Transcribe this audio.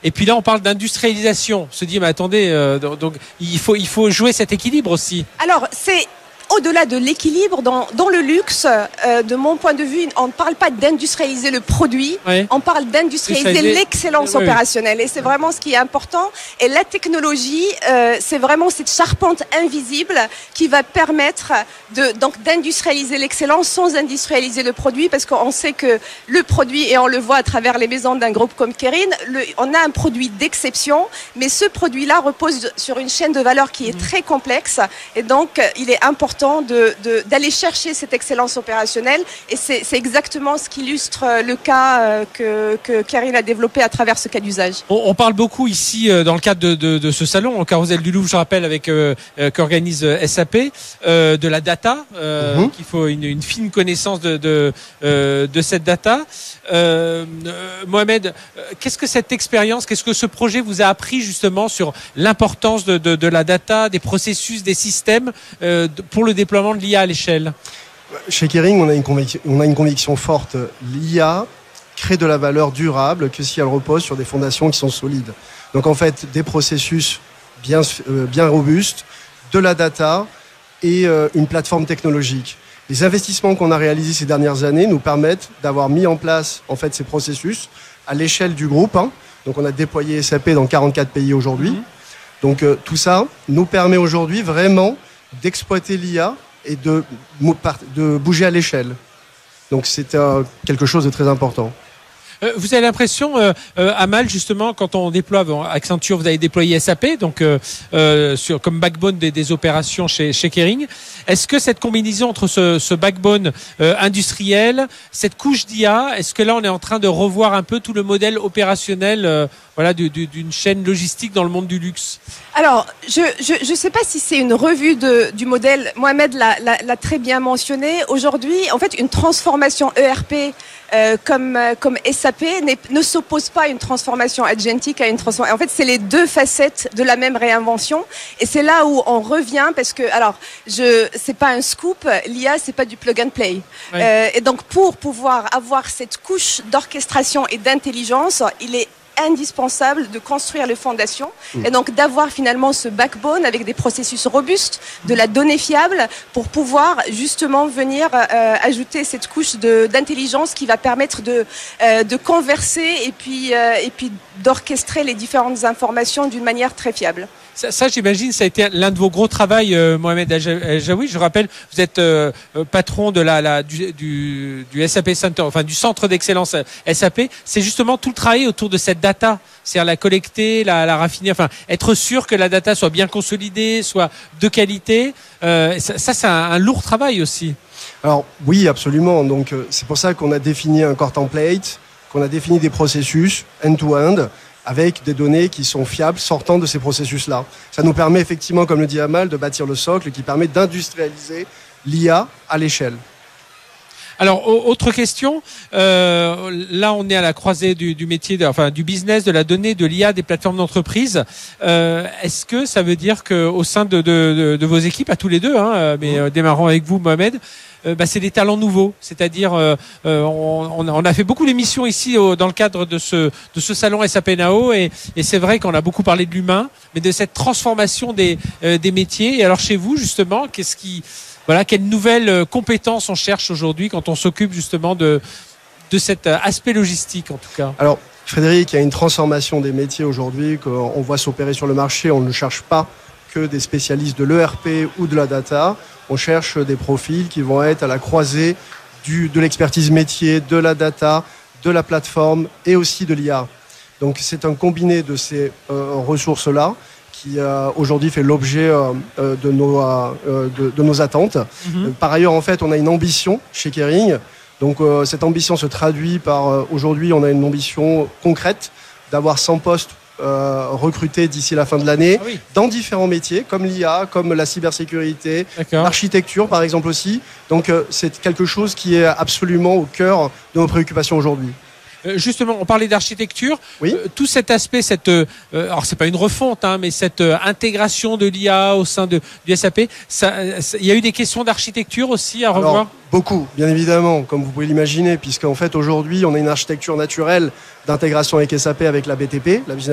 Et puis là, on parle d'industrialisation. On se dit, mais attendez, donc il faut jouer cet équilibre aussi. Alors, c'est au-delà de l'équilibre, dans le luxe, de mon point de vue, on ne parle pas d'industrialiser le produit, Oui. on parle d'industrialiser l'excellence Oui. opérationnelle. Et c'est vraiment ce qui est important. Et la technologie, c'est vraiment cette charpente invisible qui va permettre donc d'industrialiser l'excellence sans industrialiser le produit, parce qu'on sait que le produit, et on le voit à travers les maisons d'un groupe comme Kering, on a un produit d'exception, mais ce produit-là repose sur une chaîne de valeur qui est très complexe. Et donc, il est important d'aller chercher cette excellence opérationnelle, et c'est exactement ce qu'illustre le cas que Kering a développé à travers ce cas d'usage. On parle beaucoup ici dans le cadre de ce salon, au Carrousel du Louvre, je rappelle, avec qu'organise SAP, de la data, qu'il faut une fine connaissance de cette data. Mohamed, qu'est-ce que cette expérience, qu'est-ce que ce projet vous a appris justement sur l'importance de la data, des processus, des systèmes pour le déploiement de l'IA à l'échelle? Chez Kering, on a une conviction forte. L'IA crée de la valeur durable que si elle repose sur des fondations qui sont solides. Donc en fait, des processus bien robustes, de la data et une plateforme technologique. Les investissements qu'on a réalisés ces dernières années nous permettent d'avoir mis en place en fait ces processus à l'échelle du groupe. Donc on a déployé SAP dans 44 pays aujourd'hui. Donc tout ça nous permet aujourd'hui vraiment d'exploiter l'IA et de bouger à l'échelle. Donc c'est quelque chose de très important. Vous avez l'impression, Amal, justement, quand on déploie Accenture, vous avez déployé SAP, donc comme backbone des opérations chez Kering. Est-ce que cette combinaison entre ce backbone industriel, cette couche d'IA, est-ce que là on est en train de revoir un peu tout le modèle opérationnel d'une chaîne logistique dans le monde du luxe? Alors, je sais pas si c'est une revue du modèle. Mohamed l'a très bien mentionné. Aujourd'hui, en fait, une transformation ERP comme SAP ne s'oppose pas à une transformation agentique, à une transformation. En fait, c'est les deux facettes de la même réinvention. Et c'est là où on revient, parce que, alors, c'est pas un scoop. L'IA, c'est pas du plug and play. Oui. Et donc, pour pouvoir avoir cette couche d'orchestration et d'intelligence, il est indispensable de construire les fondations et donc d'avoir finalement ce backbone avec des processus robustes, de la donnée fiable pour pouvoir justement venir ajouter cette couche d'intelligence qui va permettre de converser et puis d'orchestrer les différentes informations d'une manière très fiable. Ça, j'imagine, ça a été l'un de vos gros travaux, Mohamed El-Jaoui. Je rappelle, vous êtes patron de du SAP Center, enfin du centre d'excellence SAP. C'est justement tout le travail autour de cette data, c'est-à-dire la collecter, la raffiner, enfin être sûr que la data soit bien consolidée, soit de qualité. Ça, c'est un lourd travail aussi. Alors oui, absolument. Donc c'est pour ça qu'on a défini un core template, qu'on a défini des processus end-to-end, avec des données qui sont fiables sortant de ces processus-là. Ça nous permet effectivement, comme le dit Amal, de bâtir le socle qui permet d'industrialiser l'IA à l'échelle. Alors, autre question. Là, on est à la croisée du métier, du business, de la donnée, de l'IA, des plateformes d'entreprise. Est-ce que ça veut dire qu'au sein de vos équipes, à tous les deux, mais démarrons avec vous, Mohamed, c'est des talents nouveaux, c'est-à-dire on a fait beaucoup d'émissions ici dans le cadre de ce salon SAP Nao et c'est vrai qu'on a beaucoup parlé de l'humain, mais de cette transformation des métiers. Et alors chez vous justement, quelles nouvelles compétences on cherche aujourd'hui quand on s'occupe justement de cet aspect logistique en tout cas? Alors Frédéric, il y a une transformation des métiers aujourd'hui qu'on voit s'opérer sur le marché. On ne cherche pas que des spécialistes de l'ERP ou de la data. On cherche des profils qui vont être à la croisée de l'expertise métier, de la data, de la plateforme et aussi de l'IA. Donc c'est un combiné de ces ressources-là qui aujourd'hui fait l'objet de nos attentes. Par ailleurs, en fait, on a une ambition chez Kering. Donc cette ambition se traduit par, aujourd'hui, on a une ambition concrète d'avoir 100 postes recrutés d'ici la fin de l'année dans différents métiers comme l'IA, comme la cybersécurité, l'architecture par exemple aussi. Donc c'est quelque chose qui est absolument au cœur de nos préoccupations aujourd'hui. Justement, on parlait d'architecture. Oui. Tout cet aspect, alors c'est pas une refonte, mais cette intégration de l'IA au sein du SAP, il y a eu des questions d'architecture aussi à revoir. Alors, beaucoup, bien évidemment, comme vous pouvez l'imaginer, puisqu'en fait aujourd'hui, on a une architecture naturelle d'intégration avec SAP, avec la BTP, la Business